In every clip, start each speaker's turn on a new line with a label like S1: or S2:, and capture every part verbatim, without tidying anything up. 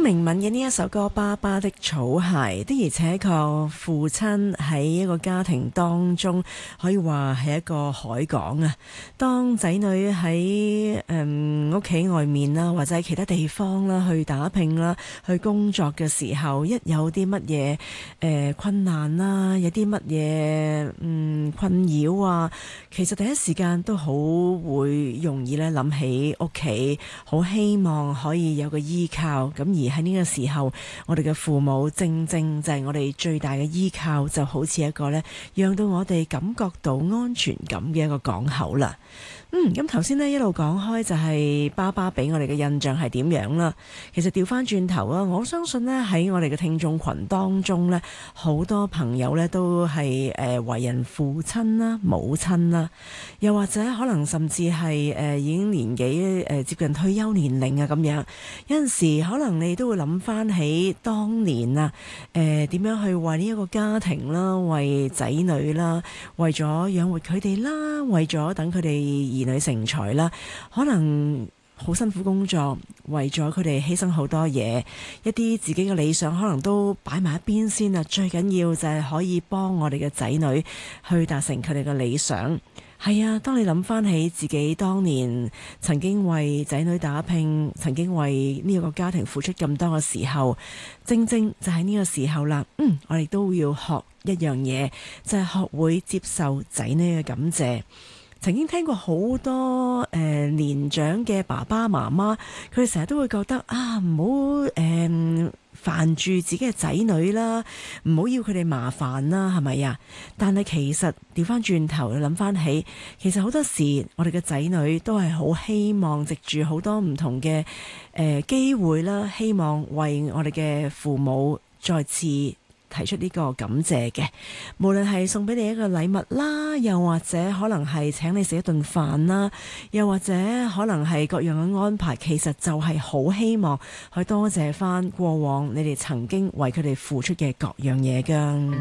S1: 明敏嘅呢一首歌《爸爸的草鞋》，的而且確父親喺一個家庭當中可以話係一個海港啊。當仔女喺誒屋企外面啦，或者喺其他地方啦去打拼啦，去工作嘅時候，一有啲乜嘢誒困難啦，有啲乜嘢嗯困擾啊，其實第一時間都好會容易咧諗起屋企，好希望可以有個依靠。咁而喺呢個時候，我哋嘅父母正正就係我哋最大嘅依靠，就好似一個咧，讓到我哋感覺到安全感嘅一個港口啦。嗯，咁頭先呢一路講開就係爸爸俾我哋嘅印象係點樣啦。其實調翻轉頭啊，我相信呢喺我哋嘅聽眾群當中呢，好多朋友呢都係誒為人父親啦、母親啦，又或者可能甚至係誒已經年紀誒接近退休年齡啊咁樣。有陣時可能你都會諗翻起當年啊，誒點樣去為呢一個家庭啦、為仔女啦、為咗養活佢哋啦、為咗等佢哋兒女成才啦，可能好辛苦工作，為咗佢哋犧牲好多嘢，一啲自己嘅理想可能都擺埋一邊先啦。最緊要就係可以幫我哋嘅仔女去達成佢哋嘅理想。係啊，當你諗翻起自己當年曾經為仔女打拼，曾經為呢個家庭付出咁多嘅時候，正正就喺呢個時候啦。嗯，我哋都要學一樣嘢，就係學會接受仔女嘅感謝。曾經聽過好多誒、呃、年長嘅爸爸媽媽，佢哋成日都會覺得啊，唔好誒煩住自己嘅仔女啦，唔好要佢哋麻煩啦，係咪啊？但係其實調翻轉頭諗翻起，其實好多時我哋嘅仔女都係好希望藉住好多唔同嘅誒機會啦，希望為我哋嘅父母再次提出呢個感謝嘅，無論係送俾你一個禮物啦，又或者可能係請你食一頓飯啦，又或者可能係各樣嘅安排，其實就係好希望去多謝翻過往你哋曾經為佢哋付出嘅各樣嘢㗎。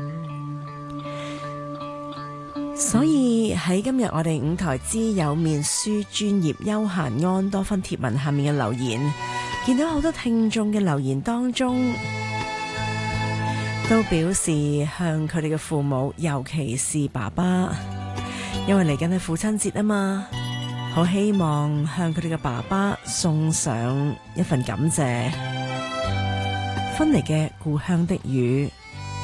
S1: 所以喺今日我哋五台之友面書專頁休閒安多芬貼文下面嘅留言，見到好多聽眾嘅留言當中，都表示向佢哋嘅父母，尤其是爸爸，因為嚟緊係父親節啊嘛，好希望向佢哋嘅爸爸送上一份感謝。分離嘅故鄉的雨。